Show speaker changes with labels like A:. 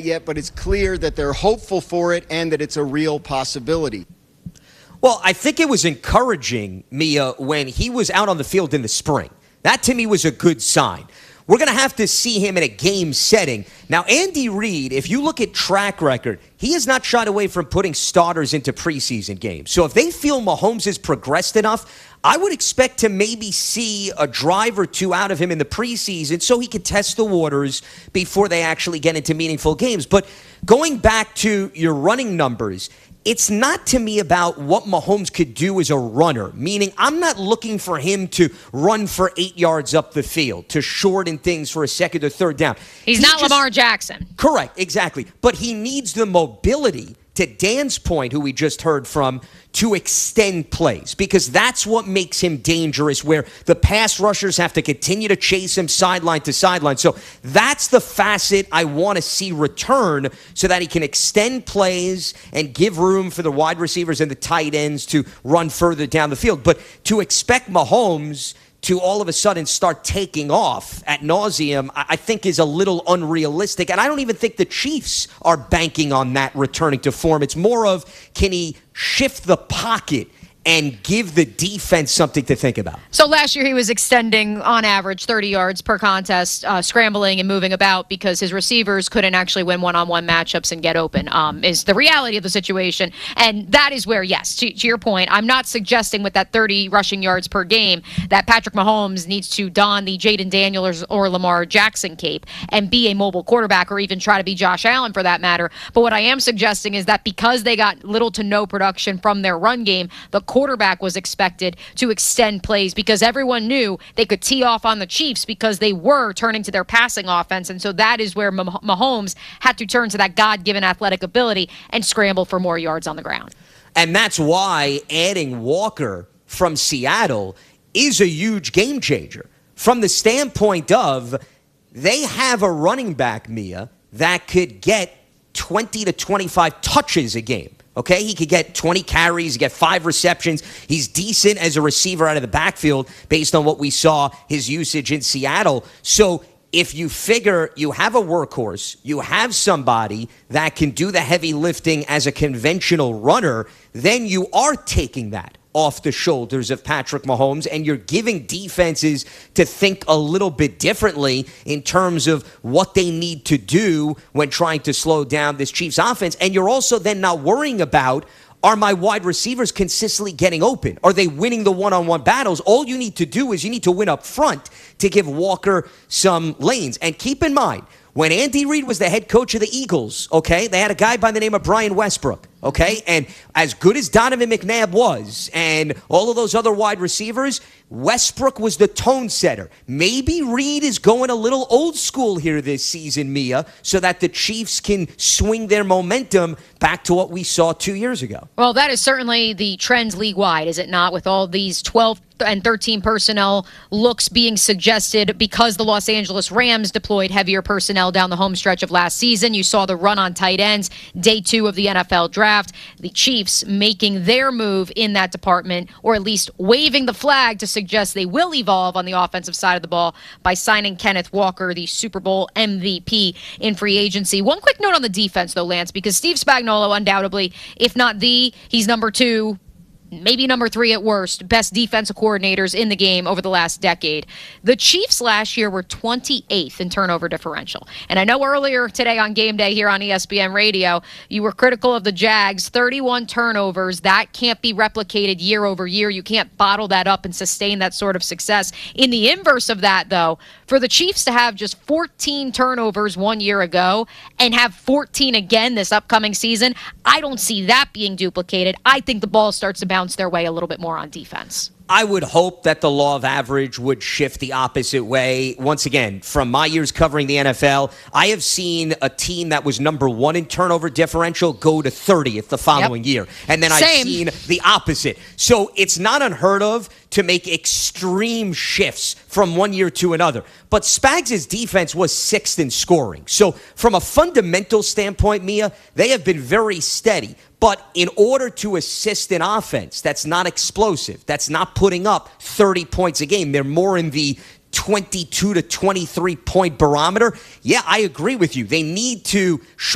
A: yet, but it's clear that they're hopeful for it and that it's a real possibility.
B: Well, I think it was encouraging, Mia, when he was out on the field in the spring. That, to me, was a good sign. We're going to have to see him in a game setting. Now, Andy Reid, if you look at track record, he has not shied away from putting starters into preseason games. So if they feel Mahomes has progressed enough, I would expect to maybe see a drive or two out of him in the preseason so he could test the waters before they actually get into meaningful games. But going back to your running numbers, it's not to me about what Mahomes could do as a runner, meaning I'm not looking for him to run for 8 yards up the field, to shorten things for a second or third down.
C: He's not Lamar Jackson.
B: Correct, exactly. But he needs the mobility, to Dan's point, who we just heard from, to extend plays, because that's what makes him dangerous, where the pass rushers have to continue to chase him sideline to sideline. So that's the facet I want to see return, so that he can extend plays and give room for the wide receivers and the tight ends to run further down the field. But to expect Mahomes to all of a sudden start taking off ad nauseum, I think is a little unrealistic. And I don't even think the Chiefs are banking on that returning to form. It's more of, can he shift the pocket and give the defense something to think about?
C: So last year he was extending on average 30 yards per contest, scrambling and moving about because his receivers couldn't actually win one-on-one matchups and get open, is the reality of the situation. And that is where, yes, to your point, I'm not suggesting with that 30 rushing yards per game that Patrick Mahomes needs to don the Jaden Daniels or Lamar Jackson cape and be a mobile quarterback, or even try to be Josh Allen for that matter. But what I am suggesting is that because they got little to no production from their run game, the quarterback was expected to extend plays, because everyone knew they could tee off on the Chiefs because they were turning to their passing offense. And so that is where Mahomes had to turn to that God-given athletic ability and scramble for more yards on the ground.
B: And that's why adding Walker from Seattle is a huge game changer from the standpoint of they have a running back, Mia, that could get 20 to 25 touches a game. Okay, he could get 20 carries, get 5 receptions. He's decent as a receiver out of the backfield based on what we saw his usage in Seattle. So if you figure you have a workhorse, you have somebody that can do the heavy lifting as a conventional runner, then you are taking that off the shoulders of Patrick Mahomes, and you're giving defenses to think a little bit differently in terms of what they need to do when trying to slow down this Chiefs offense. And you're also then not worrying about, are my wide receivers consistently getting open? Are they winning the one-on-one battles? All you need to do is you need to win up front to give Walker some lanes. And keep in mind, when Andy Reid was the head coach of the Eagles, okay, they had a guy by the name of Brian Westbrook, okay? And as good as Donovan McNabb was and all of those other wide receivers, Westbrook was the tone setter. Maybe Reid is going a little old school here this season, Mia, so that the Chiefs can swing their momentum back to what we saw 2 years ago.
C: Well, that is certainly the trends league-wide, is it not, with all these 12 and 13 personnel looks being suggested because the Los Angeles Rams deployed heavier personnel down the home stretch of last season. You saw the run on tight ends, day 2 of the NFL draft. The Chiefs making their move in that department, or at least waving the flag to suggest they will evolve on the offensive side of the ball by signing Kenneth Walker, the Super Bowl MVP, in free agency. One quick note on the defense, though, Lance, because Steve Spagnuolo, undoubtedly, if not he's number 2, maybe number 3 at worst, best defensive coordinators in the game over the last decade. The Chiefs last year were 28th in turnover differential. And I know earlier today on Game Day here on ESPN Radio, you were critical of the Jags. 31 turnovers. That can't be replicated year over year. You can't bottle that up and sustain that sort of success. In the inverse of that, though, for the Chiefs to have just 14 turnovers 1 year ago and have 14 again this upcoming season, I don't see that being duplicated. I think the ball starts to bounce their way a little bit more on defense.
B: I would hope that the law of average would shift the opposite way. Once again, from my years covering the NFL, I have seen a team that was number 1 in turnover differential go to 30th the following year. And then I've seen the opposite. So it's not unheard of to make extreme shifts from one year to another. But Spags' defense was 6th in scoring. So from a fundamental standpoint, Mia, they have been very steady. But in order to assist an offense that's not explosive, that's not putting up 30 points a game, they're more in the 22 to 23 point barometer. Yeah, I agree with you. They need to